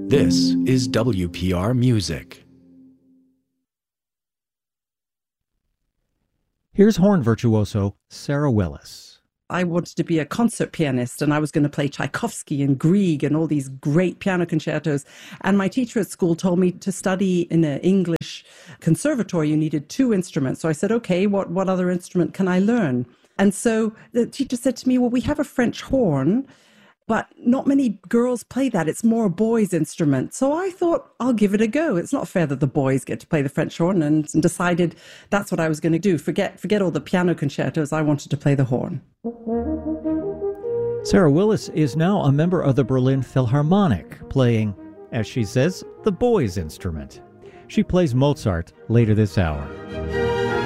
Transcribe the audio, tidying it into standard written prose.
This is WPR Music. Here's horn virtuoso Sarah Willis. I wanted to be a concert pianist, and I was going to play Tchaikovsky and Grieg and all these great piano concertos. And my teacher at school told me to study in an English conservatory. You needed 2 instruments. So I said, okay, what other instrument can I learn? And so the teacher said to me, well, we have a French horn, but not many girls play that. It's more a boy's instrument. So I thought, I'll give it a go. It's not fair that the boys get to play the French horn, and decided that's what I was going to do. Forget all the piano concertos. I wanted to play the horn. Sarah Willis is now a member of the Berlin Philharmonic, playing, as she says, the boy's instrument. She plays Mozart later this hour.